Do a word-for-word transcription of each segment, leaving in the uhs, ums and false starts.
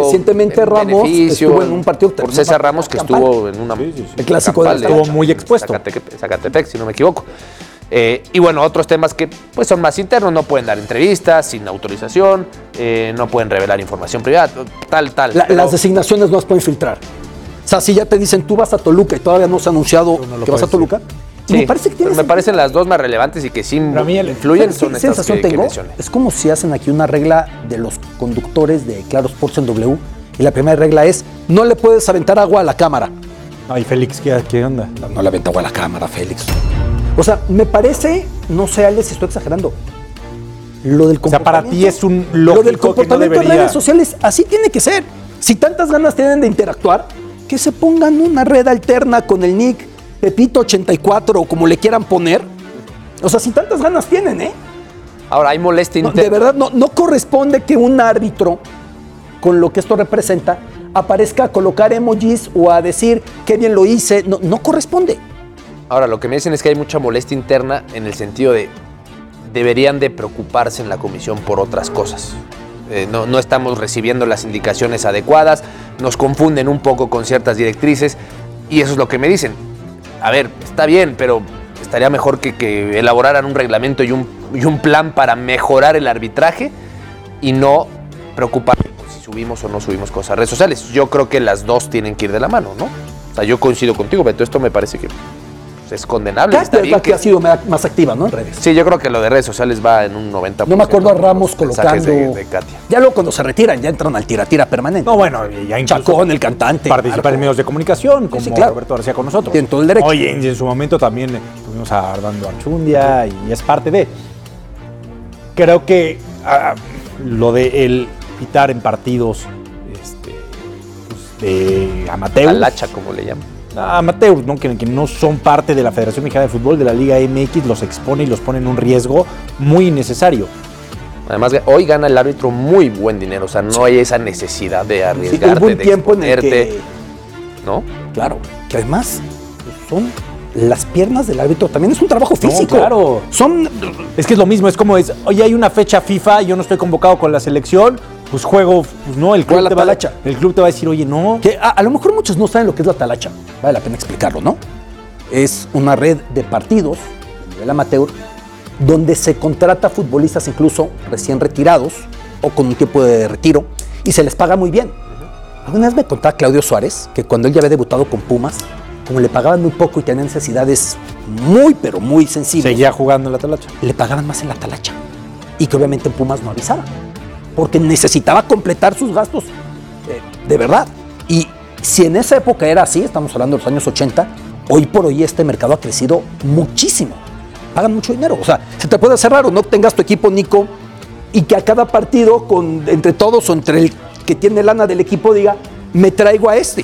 recientemente Ramos beneficio, estuvo en un partido por César Ramos que campal. estuvo en una sí, sí, sí. el clásico de estuvo muy expuesto. Zacatepec, Zacatepec, si no me equivoco. Eh, y bueno, otros temas que pues son más internos, no pueden dar entrevistas sin autorización, eh, no pueden revelar información privada, tal, tal. La, pero... Las designaciones no las pueden filtrar. O sea, si ya te dicen tú vas a Toluca y todavía no se ha anunciado no que vas a Toluca, sí, me parece que tiene me sentido. parecen las dos más relevantes y que sí influyen son ¿qué estas sensación que, que tengo? mencioné. Es como si hacen aquí una regla de los conductores de Claro Sports en W y la primera regla es no le puedes aventar agua a la cámara. Ay, Félix, ¿qué, qué onda? No, no le aventa agua a la cámara, Félix. O sea, me parece, no sé, Alex, estoy exagerando. Lo del comportamiento. O sea, para ti es un lógico Lo del comportamiento que no debería... en redes sociales, así tiene que ser. Si tantas ganas tienen de interactuar, que se pongan una red alterna con el nick Pepito ochenta y cuatro o como le quieran poner. O sea, si tantas ganas tienen, ¿eh? Ahora, hay molestia no, interna. De verdad, no, no corresponde que un árbitro, con lo que esto representa, aparezca a colocar emojis o a decir qué bien lo hice. No, no corresponde. Ahora, lo que me dicen es que hay mucha molestia interna en el sentido de deberían de preocuparse en la comisión por otras cosas. Eh, no, no estamos recibiendo las indicaciones adecuadas, nos confunden un poco con ciertas directrices y eso es lo que me dicen. A ver, está bien, pero estaría mejor que, que elaboraran un reglamento y un, y un plan para mejorar el arbitraje y no preocuparse por si subimos o no subimos cosas a redes sociales. Yo creo que las dos tienen que ir de la mano, ¿no? O sea, yo coincido contigo, Beto, esto me parece que es condenable. Katia es la que, que ha sido más activa, ¿no? En redes. Sí, yo creo que lo de redes sociales va en un noventa por ciento. No me acuerdo a Ramos colocando. De, de Katia. Ya luego cuando se retiran, ya entran al tira-tira permanente. No, bueno, ya incluso Chacón, el cantante. Participar en medios de comunicación, como sí, claro. Roberto García con nosotros. Tiene todo el derecho. Oye, en su momento también tuvimos a Armando Archundia y es parte de. Creo que uh, lo de el pitar en partidos este, pues, de amateur. Talacha, como le llaman. Amateurs, ¿no? Que, que no son parte de la Federación Mexicana de Fútbol, de la Liga M X, los expone y los pone en un riesgo muy innecesario. Además, hoy gana el árbitro muy buen dinero, o sea, no sí. hay esa necesidad de arriesgarte, sí, hubo un de tiempo en el que, ¿no? Claro, que además son las piernas del árbitro, también es un trabajo físico. No, claro. Son... Es que es lo mismo, es como, es, oye, hay una fecha FIFA, yo no estoy convocado con la selección, pues juego, pues no, el club, te va, el club te va a decir, oye, no. Que a, a lo mejor muchos no saben lo que es la talacha, vale la pena explicarlo, ¿no? Es una red de partidos a nivel amateur donde se contrata futbolistas incluso recién retirados o con un tiempo de retiro y se les paga muy bien. Uh-huh. Alguna vez me contaba Claudio Suárez que cuando él ya había debutado con Pumas, como le pagaban muy poco y tenía necesidades muy, pero muy sensibles. Seguía jugando en la talacha. Le pagaban más en la talacha y que obviamente en Pumas no avisaba, porque necesitaba completar sus gastos eh, de verdad. Y si en esa época era así, estamos hablando de los años ochenta, hoy por hoy este mercado ha crecido muchísimo. Pagan mucho dinero. O sea, se te puede hacer raro, no tengas tu equipo, Nico, y que a cada partido, con, entre todos o entre el que tiene lana del equipo, diga, me traigo a este.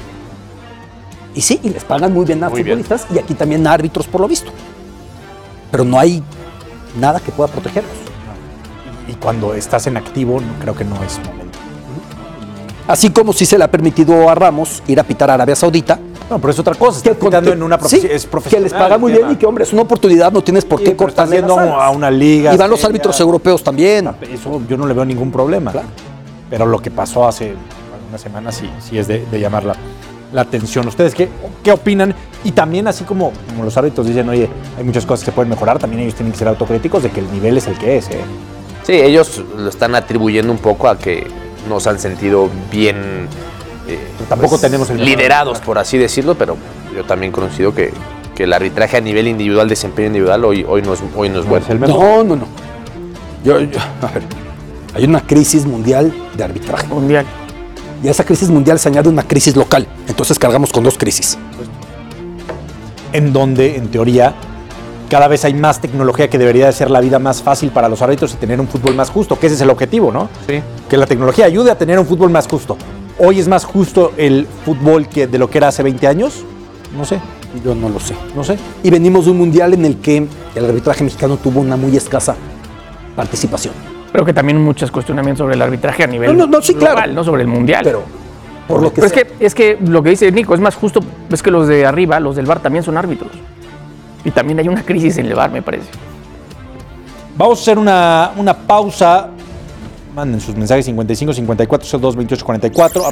Y sí, y les pagan muy bien a muy futbolistas bien. Y aquí también a árbitros, por lo visto. Pero no hay nada que pueda protegerlos. Y cuando estás en activo, creo que no es momento. Así como si se le ha permitido a Ramos ir a pitar a Arabia Saudita. No, pero es otra cosa. Estás pitando en una sí, es profesional. Que les paga muy bien y que, hombre, es una oportunidad, no tienes por qué sí, cortarle las alas. A una liga. Y van los árbitros europeos también. Eso yo no le veo ningún problema. Claro. Pero lo que pasó hace unas semanas sí, sí es de, de llamar la, la atención. ¿Ustedes qué, qué opinan? Y también así como, como los árbitros dicen, oye, hay muchas cosas que se pueden mejorar, también ellos tienen que ser autocríticos de que el nivel es el que es, ¿eh? Sí, ellos lo están atribuyendo un poco a que nos han sentido bien eh, tampoco pues, tenemos el liderados, por así decirlo, pero yo también coincido que, que el arbitraje a nivel individual, desempeño individual, hoy, hoy, no, es, hoy no es bueno. No, no, no. Yo, yo, a ver, hay una crisis mundial de arbitraje. Mundial. Y a esa crisis mundial se añade una crisis local. Entonces cargamos con dos crisis. En donde, en teoría, cada vez hay más tecnología que debería de ser la vida más fácil para los árbitros y tener un fútbol más justo, que ese es el objetivo, ¿no? Sí. Que la tecnología ayude a tener un fútbol más justo. ¿Hoy es más justo el fútbol que de lo que era hace veinte años? No sé. Yo no lo sé. No sé. Y venimos de un mundial en el que el arbitraje mexicano tuvo una muy escasa participación. Pero que también muchos cuestionamientos sobre el arbitraje a nivel no, no, no, sí, global, claro. no sobre el mundial. Pero, por lo que Pero es que, es que lo que dice Nico es más justo, es que los de arriba, los del V A R también son árbitros. Y también hay una crisis en el V A R, me parece. Vamos a hacer una, una pausa. Manden sus mensajes cincuenta y cinco, cincuenta y cuatro, cero dos, veintiocho, cuarenta y cuatro.